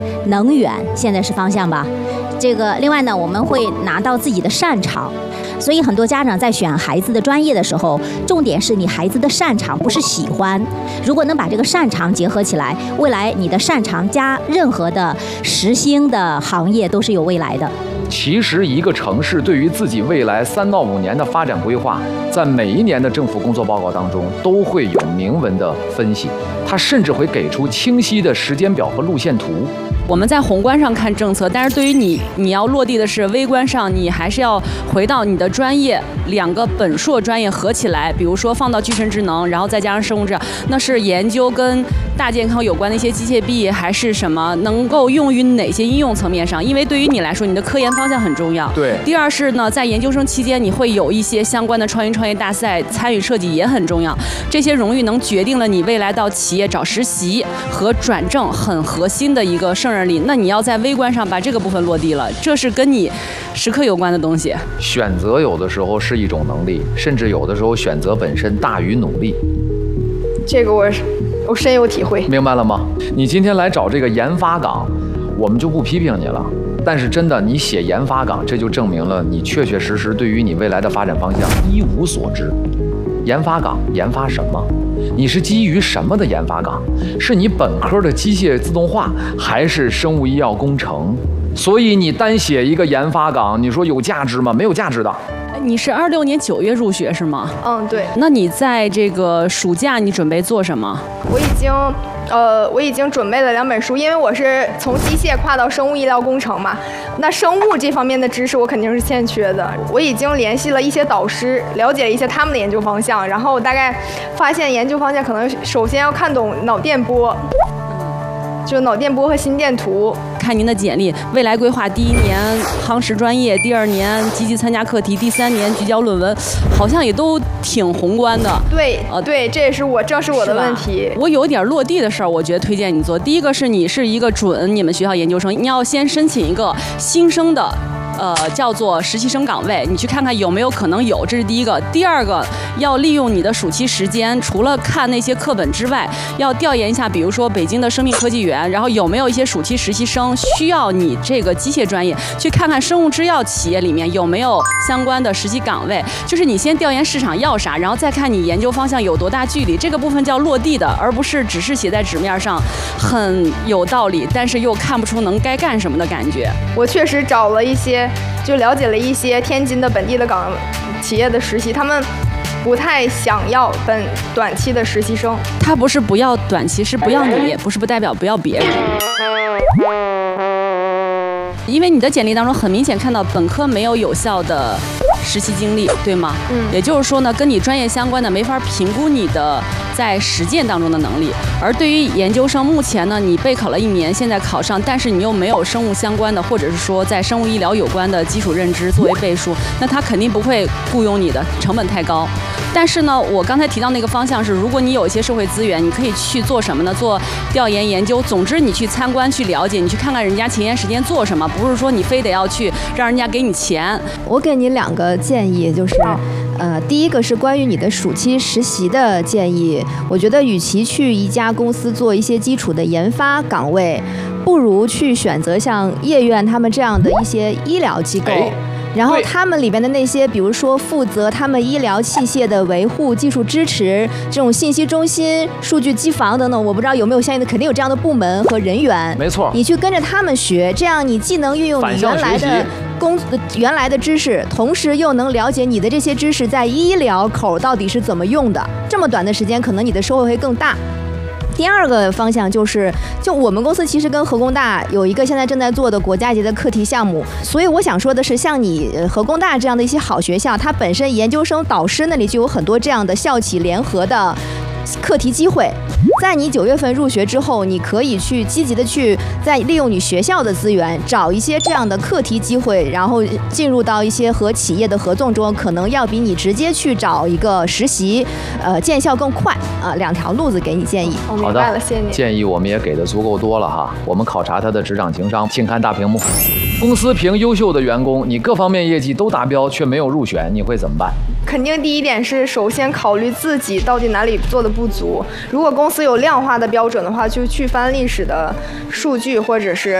能源现在是方向吧。这个另外呢，我们会拿到自己的擅长。所以很多家长在选孩子的专业的时候，重点是你孩子的擅长，不是喜欢。如果能把这个擅长结合起来，未来你的擅长加任何的时兴的行业都是有未来的。 其实一个城市对于自己未来3到5年的发展规划，在每一年的政府工作报告当中都会有明文的分析，它甚至会给出清晰的时间表和路线图。 我们在宏观上看政策，但是对于你要落地的是微观上，你还是要回到你的专业，2个本硕专业合起来，比如说放到具身智能，然后再加上生物质，那是研究跟大健康有关的一些机械臂，还是什么能够用于哪些应用层面上？因为对于你来说，你的科研方向很重要。 对。 第二是呢，在研究生期间，你会有一些相关的创业大赛参与设计也很重要。这些荣誉能决定了你未来到企业找实习和转正很核心的一个胜任力。那你要在微观上把这个部分落地了，这是跟你时刻有关的东西。 选择有的时候是一种能力，甚至有的时候选择本身大于努力。 这个我深有体会。 明白了吗？你今天来找这个研发岗，我们就不批评你了。但是真的，你写研发岗，这就证明了你确确实实对于你未来的发展方向一无所知。研发岗研发什么？你是基于什么的研发岗？是你本科的机械自动化，还是生物医药工程？所以你单写一个研发岗，你说有价值吗？没有价值的。 你是26年9月入学是吗？ 嗯，对。 那你在这个暑假你准备做什么？ 我已经准备了2本书，因为我是从机械跨到生物医疗工程嘛，那生物这方面的知识我肯定是欠缺的。我已经联系了一些导师，了解了一些他们的研究方向，然后大概发现研究方向可能首先要看懂脑电波，就脑电波和心电图。 看您的简历，未来规划第1年夯实专业，第2年积极参加课题，第3年聚焦论文，好像也都挺宏观的。 对，对，这也是正是我的问题。 我有一点落地的事儿，我觉得推荐你做。第一个是你是一个你们学校研究生，你要先申请一个新生的。叫做实习生岗位，你去看看有没有可能有，这是第一个。第二个，要利用你的暑期时间，除了看那些课本之外，要调研一下，比如说北京的生命科技园，然后有没有一些暑期实习生需要你这个机械专业，去看看生物制药企业里面有没有相关的实习岗位。就是你先调研市场要啥，然后再看你研究方向有多大距离，这个部分叫落地的，而不是只是写在纸面上，很有道理，但是又看不出该干什么的感觉。 我确实找了一些。就了解了一些天津的本地的企业的实习，他们不太想要短期的实习生。 他不是不要短期，是不要你，不是不代表不要别人。因为你的简历当中很明显看到本科没有有效的实习经历，对吗？也就是说呢，跟你专业相关的没法评估你的在实践当中的能力。而对于研究生，目前呢，你备考了1年，现在考上，但是你又没有生物相关的，或者是说在生物医疗有关的基础认知作为背书，那他肯定不会雇佣你的，成本太高。但是呢，我刚才提到那个方向是，如果你有一些社会资源，你可以去做什么呢？做调研研究。总之，你去参观、去了解，你去看看人家前沿时间做什么，不是说你非得要去让人家给你钱。 我给你2个建议，就是。第一个是关于你的暑期实习的建议，我觉得与其去一家公司做一些基础的研发岗位，不如去选择像业院他们这样的一些医疗机构。然后他们里边的那些，比如说负责他们医疗器械的维护、技术支持，这种信息中心、数据机房等等，我不知道有没有相应的，肯定有这样的部门和人员。 没错， 你去跟着他们学，这样你既能运用你原来的知识，同时又能了解你的这些知识在医疗口到底是怎么用的。这么短的时间，可能你的收获会更大。第2个方向就我们公司其实跟核工大有一个现在正在做的国家级的课题项目，所以我想说的是，像你核工大这样的一些好学校，它本身研究生导师那里就有很多这样的校企联合的课题机会。在你9月份入学之后，你可以去积极的去再利用你学校的资源，找一些这样的课题机会，然后进入到一些和企业的合作中，可能要比你直接去找一个实习，见效更快啊。2条路子给你建议。 我明白了，谢谢你。 建议我们也给的足够多了哈。我们考察他的职场情商，请看大屏幕。公司评优秀的员工，你各方面业绩都达标，却没有入选，你会怎么办？ 肯定第一点是首先考虑自己到底哪里做的不足。如果公司有量化的标准的话，就去翻历史的数据或者是